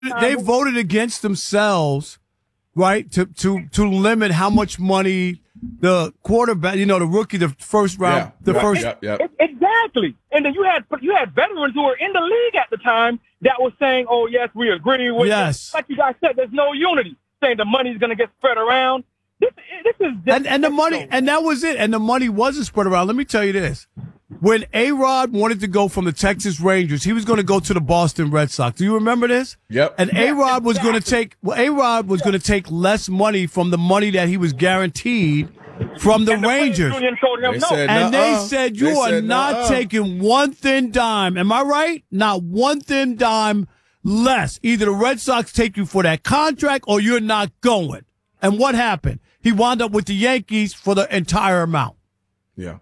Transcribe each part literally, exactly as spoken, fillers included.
they voted against themselves, right? To to to limit how much money the quarterback, you know, the rookie, the first round, Yeah, the yeah, first. yeah, yeah. Exactly. And then you had you had veterans who were in the league at the time that was saying, "Oh yes, we agree with." Yes. It. Like you guys said, there's no unity. Saying the money's going to get spread around. This this is just, And and the money, and that was it. And the money wasn't spread around. Let me tell you this. When A-Rod wanted to go from the Texas Rangers, he was going to go to the Boston Red Sox. Do you remember this? Yep. And A-Rod was going to take, well, A-Rod was going to take less money from the money that he was guaranteed from the and the Rangers. Union told him They no. said, And nuh-uh. they said, you They are said, not nuh-uh. taking one thin dime. Am I right? Not one thin dime less. Either the Red Sox take you for that contract or you're not going. And what happened? He wound up with the Yankees for the entire amount. Yeah.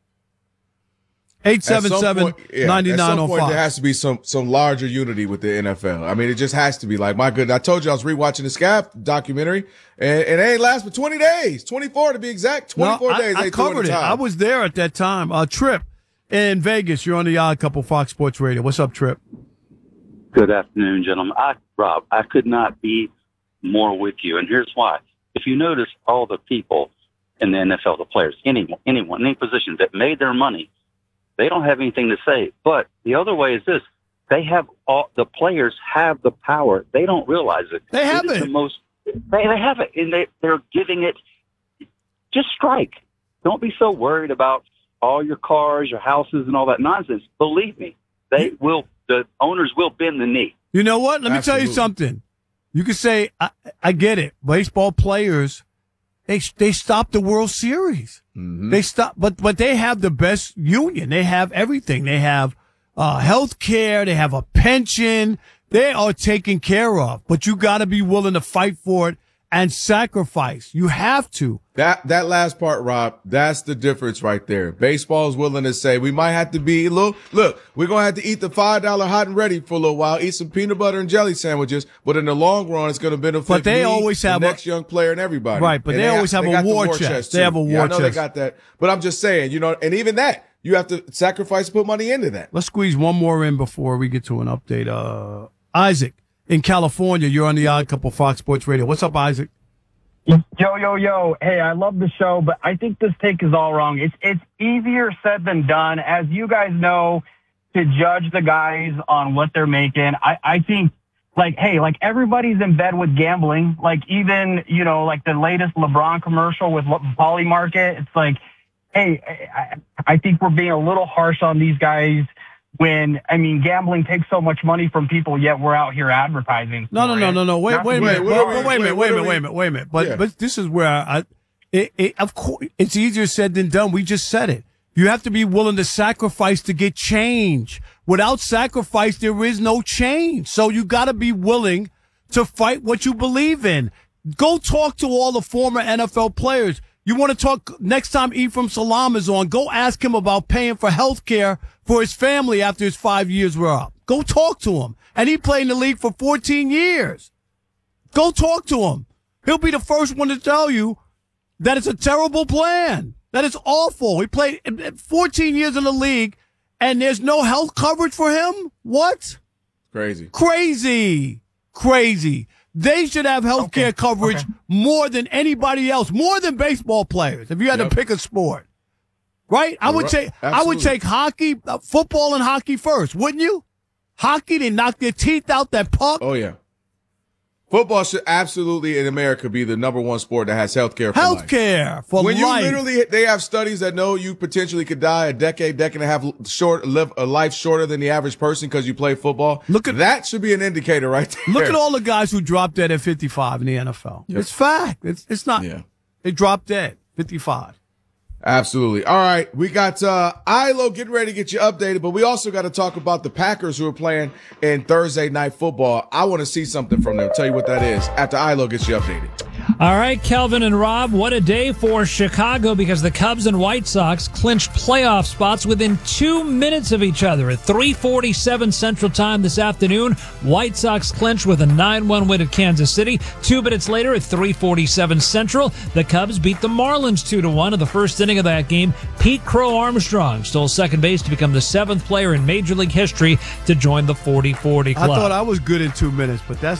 eight seven seven, nine nine At some oh point, there five. has to be some some larger unity with the N F L. I mean, it just has to be. Like, my goodness, I told you I was rewatching the Scaff documentary, and, and it ain't last but twenty days, twenty-four to be exact, twenty-four No, days. I, I they threw in covered the it. towel. I was there at that time. Uh, Trip in Vegas. You're on the Odd Couple Fox Sports Radio. What's up, Trip? Good afternoon, gentlemen. I, Rob, I could not be more with you, and here's why. If you notice all the people in the N F L, the players, anyone, anyone, any position that made their money, they don't have anything to say. But the other way is this: they have all the players have the power. They don't realize it. They have it. Is it. The most, they, they have it, and they, they're giving it. Just strike. Don't be so worried about all your cars, your houses, and all that nonsense. Believe me, they will. The owners will bend the knee. You know what? Let me tell you Absolutely. something. You could say, I, I get it. Baseball players, they they stopped the World Series. Mm-hmm. They stop, but but they have the best union. They have everything. They have uh, health care. They have a pension. They are taken care of. But you got to be willing to fight for it and sacrifice. You have to. That that last part, Rob, that's the difference right there. Baseball is willing to say we might have to be a little. Look, we're gonna have to eat the five dollar hot and ready for a little while, eat some peanut butter and jelly sandwiches, but in the long run, it's gonna benefit. But they me, always have the a- next young player and everybody. Right, but And they always have a got the war chest. They too. have a Yeah, war I know chest. they got that, but I'm just saying, you know, and even that you have to sacrifice, put money into that. Let's squeeze one more in before we get to an update. Uh, Isaac in California, you're on the Odd Couple Fox Sports Radio. What's up, Isaac? Yo, yo, yo. Hey, I love the show, but I think this take is all wrong. It's it's easier said than done. As you guys know, to judge the guys on what they're making, I, I think, like, hey, like, everybody's in bed with gambling. Like, even, you know, like the latest LeBron commercial with Poly Market. It's like, hey, I, I think we're being a little harsh on these guys when, I mean, gambling takes so much money from people, yet we're out here advertising. No, no, for no, it. no, no. Wait, Not wait a to minute. wait, But, wait, but wait a minute. wait, Wait a what minute. are Wait a we- minute. Wait a minute. But Yeah. but this is where I, it, it, of course, it's easier said than done. We just said it. You have to be willing to sacrifice to get change. Without sacrifice, there is no change. So you got to be willing to fight what you believe in. Go talk to all the former N F L players. You want to talk next time Ephraim Salam is on, go ask him about paying for health care for his family after his five years were up. Go talk to him. And he played in the league for fourteen years. Go talk to him. He'll be the first one to tell you that it's a terrible plan. That it's awful. He played fourteen years in the league and there's no health coverage for him? What? Crazy. Crazy. Crazy. They should have health care Okay, coverage okay. more than anybody else, more than baseball players, if you had Yep. to pick a sport. Right? I would Right. take I would Absolutely. take hockey, uh, football and hockey first, wouldn't you? Hockey, they knock their teeth out that puck. Oh yeah. Football should absolutely in America be the number one sport that has health care for Health life. care for When you life. literally, they have studies that know you potentially could die a decade, decade and a half short, live a life shorter than the average person because you play football. Look at- that should be an indicator right there. Look at all the guys who dropped dead at fifty-five in the N F L. Yep. It's fact. It's it's not. Yeah. They dropped dead fifty-five. Absolutely. All right. We got, uh, Ilo getting ready to get you updated, but we also got to talk about the Packers who are playing in Thursday night football. I want to see something from them. Tell you what that is after Ilo gets you updated. All right, Kelvin and Rob, what a day for Chicago because the Cubs and White Sox clinched playoff spots within two minutes of each other. At three forty-seven Central Time this afternoon, White Sox clinched with a nine one win at Kansas City. Two minutes later at three forty-seven Central, the Cubs beat the Marlins two to one in the first inning of that game. Pete Crow Armstrong stole second base to become the seventh player in Major League history to join the forty forty club. I thought I was good in two minutes, but that's